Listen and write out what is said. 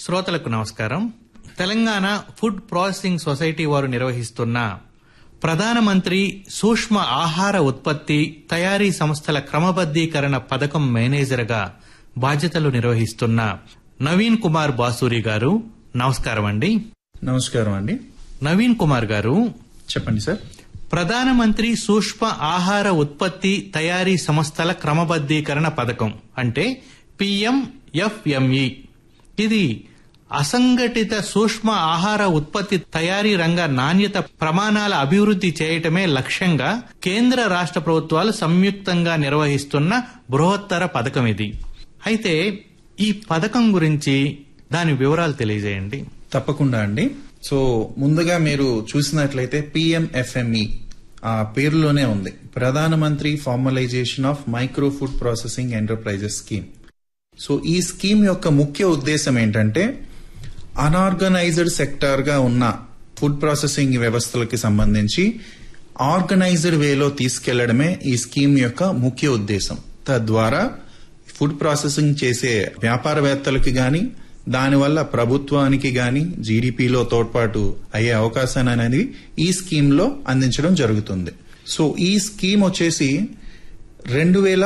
శ్రోతలకు నమస్కారం. Telangana food processing society వారు నిర్వహిస్తున్న ప్రధానమంత్రి సూక్ష్మ ఆహార ఉత్పత్తి తయారీ సంస్థల క్రమబద్దీకరణ పథకం మేనేజర్గా బాధ్యతలు నిర్వహిస్తున్న నవీన్ కుమార్ బాసూరి గారు, నమస్కారం అండి. నమస్కారం అండి. నవీన్ కుమార్ గారు, చెప్పండి సార్. ప్రధానమంత్రి సూక్ష్మ ఆహార ఉత్పత్తి తయారీ సంస్థల క్రమబద్దీకరణ పథకం అంటే PMFME. ఇది అసంఘటిత సూక్ష్మ ఆహార ఉత్పత్తి తయారీ రంగ నాణ్యత ప్రమాణాల అభివృద్ధి చేయటమే లక్ష్యంగా కేంద్ర రాష్ట్ర ప్రభుత్వాలు సంయుక్తంగా నిర్వహిస్తున్న బృహత్తర పథకం ఇది. అయితే ఈ పథకం గురించి దాని వివరాలు తెలియజేయండి. తప్పకుండా అండి. సో ముందుగా మీరు చూసినట్లయితే PMFME ఆ పేరులోనే ఉంది, ప్రధానమంత్రి formalisation of micro food processing enterprises scheme. So ఈ స్కీమ్ యొక్క ముఖ్య ఉద్దేశం ఏంటంటే అన్ఆర్గనైజ్డ్ సెక్టార్ గా ఉన్న ఫుడ్ ప్రాసెసింగ్ వ్యవస్థలకి సంబంధించి ఆర్గనైజ్డ్ వేలో తీసుకెళ్లడమే ఈ స్కీమ్ యొక్క ముఖ్య ఉద్దేశం. తద్వారా ఫుడ్ ప్రాసెసింగ్ చేసే వ్యాపారవేత్తలకి గాని, దానివల్ల ప్రభుత్వానికి గాని జీడీపీలో తోడ్పాటు అయ్యే అవకాశాన్ని అనేది ఈ స్కీమ్ లో అందించడం జరుగుతుంది. సో ఈ స్కీమ్ వచ్చేసి